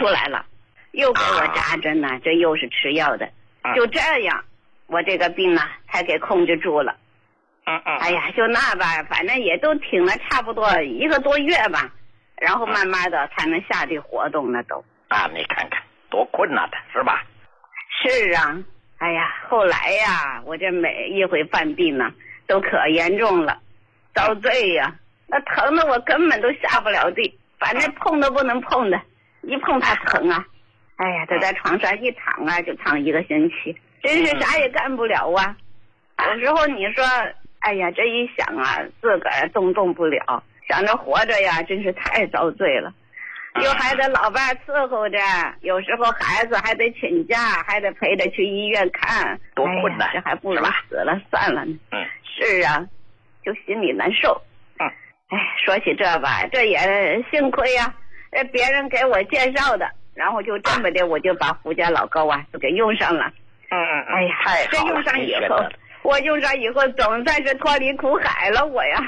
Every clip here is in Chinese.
出来了，又给我扎针呢，这又是吃药的，就这样，我这个病呢才给控制住了。哎呀，就那吧，反正也都挺了差不多1个多月吧，然后慢慢的才能下地活动了都。 你看看多困难的是吧？ 是啊，哎呀，后来呀，我这每一回犯病呢，都可严重了，遭罪呀，那疼的我根本都下不了地，反正碰都不能碰的，一碰它疼啊，哎呀，就在床上一躺啊，就躺1个星期，真是啥也干不了啊。有时候你说，哎呀，这一想啊，自个儿动不了，想着活着呀，真是太遭罪了。又还得老伴伺候着，有时候孩子还得请假，还得陪着去医院看， 多困难， 这还不如死了算了呢。是啊，就心里难受。说起这吧，这也幸亏呀，别人给我介绍的，然后就这么的，我就把胡家老高啊都给用上了。哎呀，这用上以后，我用上以后总算是脱离苦海了，我呀。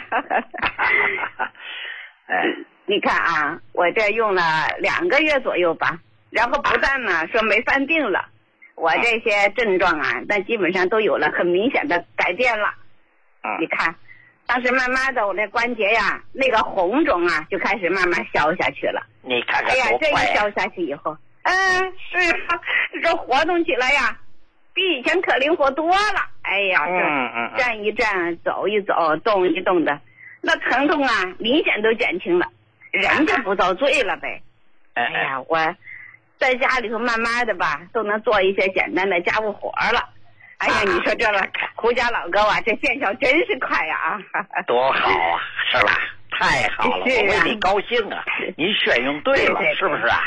你看啊，我这用了2个月左右吧，然后不但呢说没犯病了，我这些症状啊，那基本上都有了很明显的改变了。你看，当时慢慢的我这关节呀，那个红肿啊，就开始慢慢消下去了。 你看看， 哎呀，这一消下去以后，是啊，这活动起来呀，比以前可灵活多了。哎呀，这站一站，走一走，动一动的，那疼痛啊，明显都减轻了。人就不遭罪了呗。哎呀，我在家里头慢慢的吧，都能做一些简单的家务活了。哎呀，你说这个胡家老高啊，这见效真是快呀！ 多好啊，是吧？太好了，我为你高兴啊！你选用对了，是不是啊？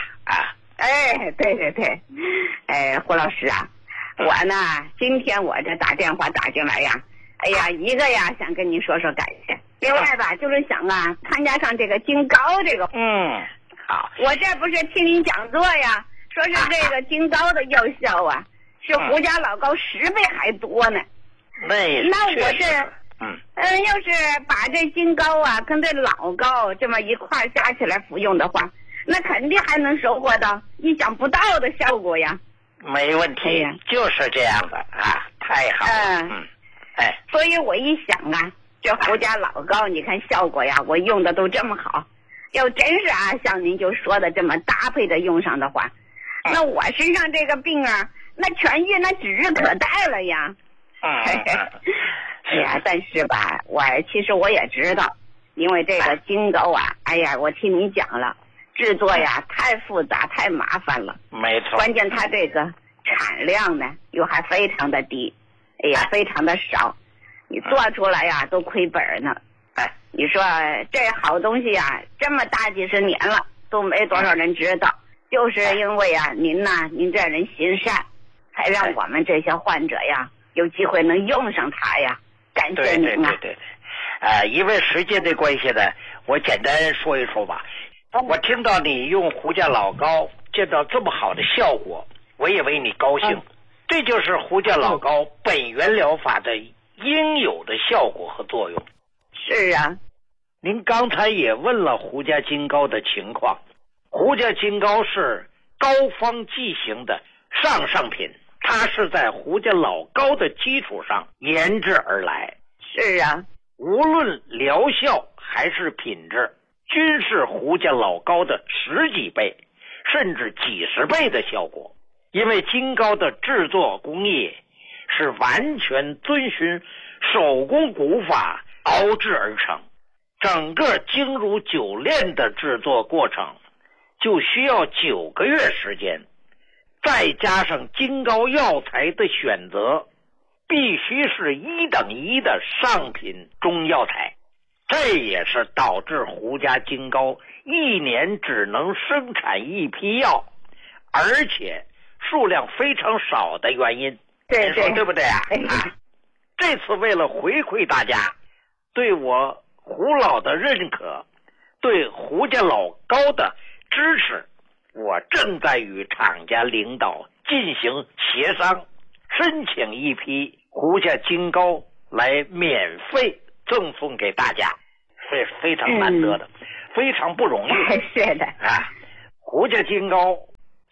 对，胡老师啊，我呢，今天我这打电话打进来呀，哎呀，一个呀想跟您说说感谢。另外吧，就是想啊，参加上这个金高这个， 好， 我这不是听您讲座呀，说是这个金高的药效啊，是胡家老高10倍还多呢。那我这，要是把这金高啊跟这老高这么一块加起来服用的话，那肯定还能收获到意想不到的效果呀。 没问题，就是这样的啊，太好了。 所以我一想啊。这胡家老高，你看效果呀，我用的都这么好。要真是啊，像您就说的这么搭配着用上的话，那我身上这个病啊，那痊愈那指日可待了呀。哎呀，但是吧，其实我也知道，因为这个金高啊，哎呀，我听你讲了，制作呀太复杂太麻烦了。 没错。 关键它这个产量呢又还非常的低，哎呀，非常的少。你做出来呀都亏本呢。你说这好东西呀，这么大几十年了都没多少人知道，就是因为啊您这人心善，才让我们这些患者呀有机会能用上它呀。感谢您啊。 对，因为时间的关系呢，我简单说一说吧。我听到你用胡家老高见到这么好的效果，我也为你高兴。这就是胡家老高本源疗法的应有的效果和作用。 是啊， 您刚才也问了胡家金高的情况。胡家金高是高方剂型的上品，它是在胡家老高的基础上研制而来。 是啊， 无论疗效还是品质，均是胡家老高的10几倍甚至几十倍的效果。因为金高的制作工艺是完全遵循手工古法熬制而成，整个精如酒炼的制作过程就需要9个月时间，再加上金高药材的选择必须是1等1的上品中药材，这也是导致胡家金高1年只能生产1批药，而且数量非常少的原因。 对， 对不对啊？这次为了回馈大家对我胡老的认可，对胡家老高的支持，我正在与厂家领导进行协商，申请一批胡家金高来免费赠送给大家，非常难得的，非常不容易。 是的胡家金高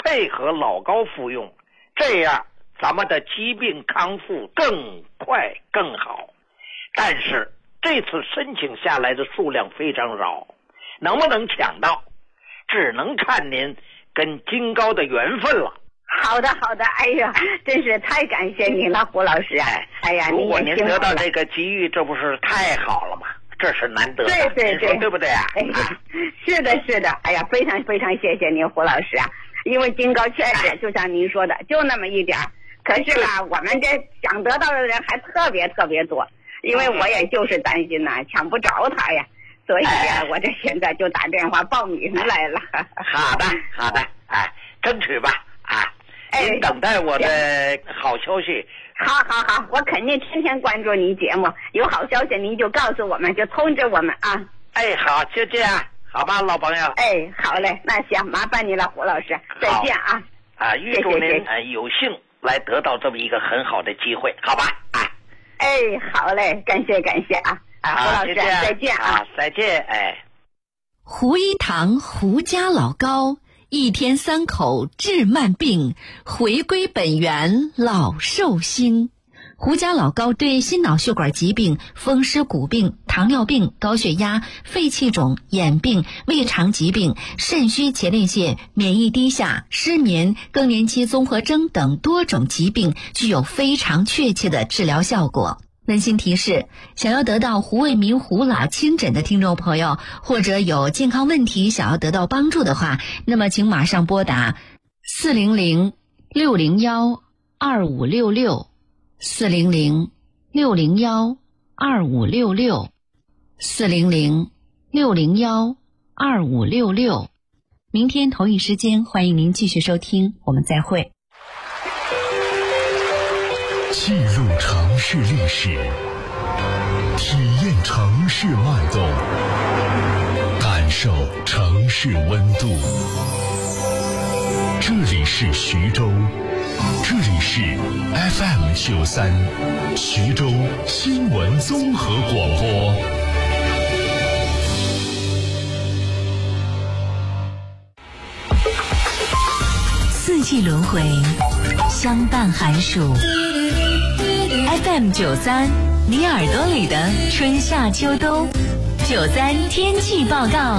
配合老高服用，这样咱们的疾病康复更快更好。但是这次申请下来的数量非常少，能不能抢到，只能看您跟金高的缘分了。 好的，哎呀，真是太感谢您了，胡老师啊！哎呀， 如果您得到这个机遇，这不是太好了吗？这是难得的， 对， 对不对啊？ 是的，哎呀，非常谢谢您，胡老师啊！因为金高确实就像您说的，就那么一点，可是吧，我们这想得到的人还特别多，因为我也就是担心呐，抢不着他呀，所以我这现在就打电话报名来了。 好的，哎，争取吧，您等待我的好消息。 好，我肯定天天关注您节目，有好消息您就告诉我们，就通知我们啊。 哎，好，就这样，好吧，老朋友。 哎，好嘞，那行，麻烦你了，胡老师，再见啊。 预祝您有幸来得到这么一个很好的机会，好吧？ 哎，好嘞，感谢啊，胡老师，再见啊， 再见，哎。 胡一堂胡家老高，一天3口治慢病，回归本源老寿星。胡家老高对心脑血管疾病、风湿骨病、糖尿病、高血压、肺气肿、眼病、胃肠疾病、肾虚前列腺、免疫低下、失眠、更年期综合征等多种疾病具有非常确切的治疗效果。温馨提示，想要得到胡卫民胡老亲诊的听众朋友，或者有健康问题想要得到帮助的话，那么请马上拨打400-601-2566 400-601-2566 400-601-2566。明天同一时间，欢迎您继续收听，我们再会。 记录城市历史，体验城市脉动，感受城市温度。这里是徐州，这里是 FM93 徐州新闻综合广播。 四季轮回，相伴寒暑。FM93，你耳朵里的春夏秋冬。93天气报告。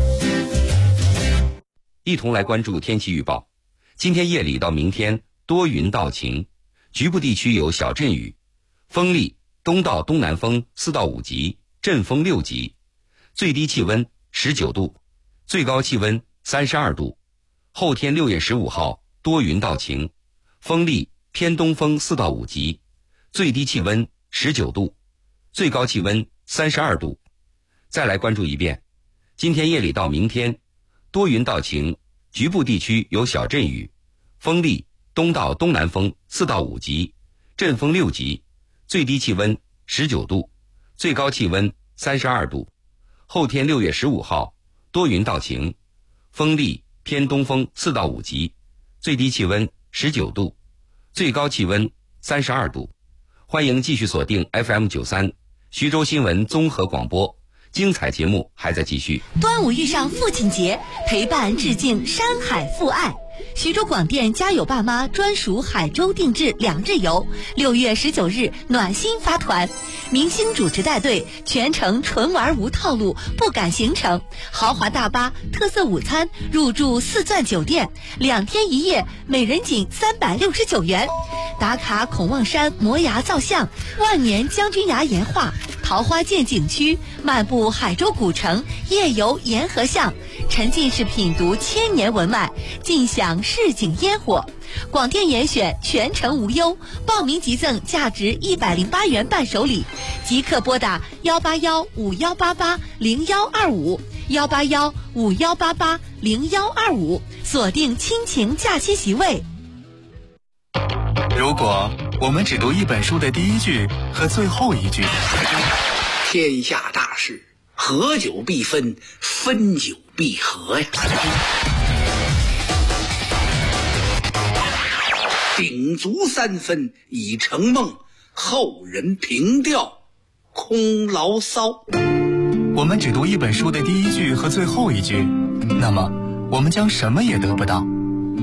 一同来关注天气预报。今天夜里到明天多云到晴，局部地区有小阵雨，风力东到东南风4到5级，阵风6级，最低气温19度，最高气温32度。后天6月15号多云到晴，风力偏东风4到5级，最低气温19度，最高气温32度。再来关注一遍，今天夜里到明天多云到晴，局部地区有小阵雨，风力东到东南风4到5级，阵风6级，最低气温19度，最高气温32度。后天6月15号多云到晴，风力偏东风4到5级，最低气温19度，最高气温32度。欢迎继续锁定 FM93 徐州新闻综合广播，精彩节目还在继续。 端午遇上父亲节，陪伴致敬山海父爱。徐州广电家有爸妈专属海州定制2日游，6月19日暖心发团，明星主持带队，全程纯玩无套路，不赶行程，豪华大巴，特色午餐，入住4钻酒店，2天1夜，每人仅369元。打卡孔望山摩崖造像，万年将军崖岩画，桃花涧景区，漫步海州古城，夜游沿河巷，沉浸式品读千年文脉，尽享市井烟火。广电严选，全程无忧，报名即赠价值108元伴手礼，即刻拨打18151880125 18151880125，锁定亲情假期席位。 如果我们只读一本书的第一句和最后一句， 天下大事，合久必分，分久必合呀。鼎足3分已成梦，后人凭吊空牢骚。 我们只读一本书的第一句和最后一句，那么我们将什么也得不到。